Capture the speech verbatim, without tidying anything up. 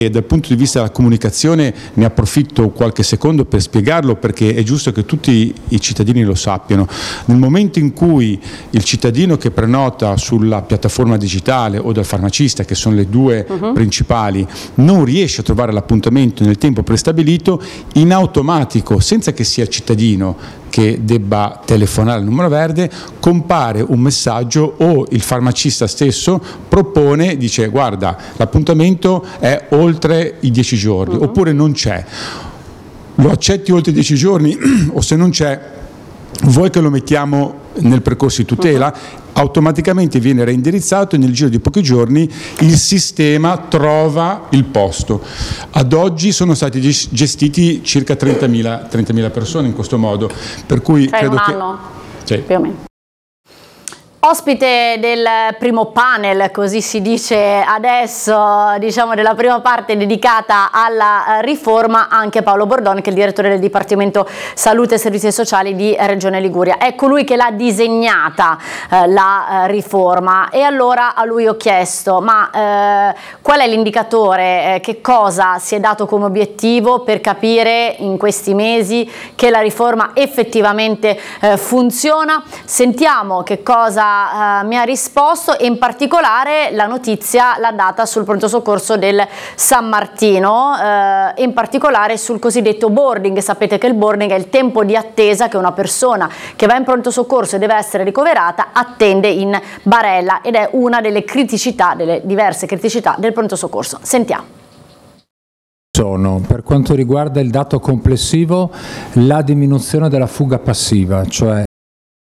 E dal punto di vista della comunicazione ne approfitto qualche secondo per spiegarlo, perché è giusto che tutti i cittadini lo sappiano. Nel momento in cui il cittadino che prenota sulla piattaforma digitale o dal farmacista, che sono le due uh-huh. principali, non riesce a trovare l'appuntamento nel tempo prestabilito, in automatico, senza che sia il cittadino che debba telefonare al numero verde, compare un messaggio o il farmacista stesso propone, dice guarda l'appuntamento è oltre i dieci giorni uh-huh. oppure non c'è, lo accetti oltre i dieci giorni o se non c'è vuoi che lo mettiamo nel percorso di tutela? Uh-huh. Automaticamente viene reindirizzato e nel giro di pochi giorni il sistema trova il posto. Ad oggi sono stati gestiti circa trentamila persone in questo modo, per cui cioè credo un che anno, sì. più o meno. Ospite del primo panel, così si dice adesso, diciamo della prima parte dedicata alla riforma, anche Paolo Bordon, che è il direttore del Dipartimento Salute e Servizi Sociali di Regione Liguria. È colui che l'ha disegnata eh, la eh, riforma, e allora a lui ho chiesto ma eh, qual è l'indicatore, eh, che cosa si è dato come obiettivo per capire in questi mesi che la riforma effettivamente eh, funziona. Sentiamo che cosa Uh, mi ha risposto, e in particolare la notizia l'ha data sul pronto soccorso del San Martino, uh, e in particolare sul cosiddetto boarding. Sapete che il boarding è il tempo di attesa che una persona che va in pronto soccorso e deve essere ricoverata attende in barella, ed è una delle criticità, delle diverse criticità del pronto soccorso. Sentiamo. Sono, per quanto riguarda il dato complessivo, la diminuzione della fuga passiva, cioè